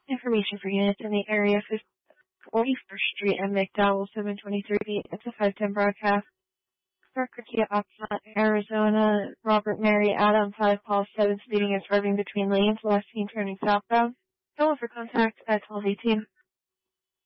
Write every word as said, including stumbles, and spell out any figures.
Information for units in the area: forty-first Street and McDowell, seven twenty-three. It's a five ten broadcast. Parker, Arizona, Robert Mary, Adam, five Paul, seven, speeding and swerving between lanes, last seen turning southbound. Call for contact at twelve eighteen.